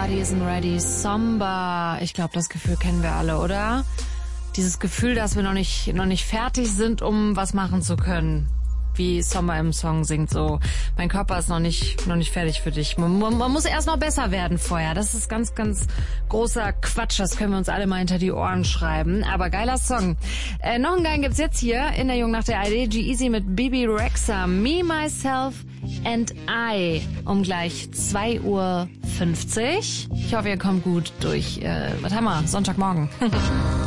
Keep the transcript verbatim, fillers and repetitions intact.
Everybody isn't ready. Somber. Ich glaube, das Gefühl kennen wir alle, oder? Dieses Gefühl, dass wir noch nicht, noch nicht fertig sind, um was machen zu können. Wie Sommer im Song singt so, mein Körper ist noch nicht noch nicht fertig für dich. Man, man, man muss erst noch besser werden vorher. Das ist ganz, ganz großer Quatsch. Das können wir uns alle mal hinter die Ohren schreiben. Aber geiler Song. Äh, noch einen geilen gibt's jetzt hier in der Jung nach der I D. G-Eazy mit Bibi Rexha. Me, Myself and I. Um gleich zwei Uhr fünfzig. Ich hoffe, ihr kommt gut durch. Äh, was haben wir? Sonntagmorgen.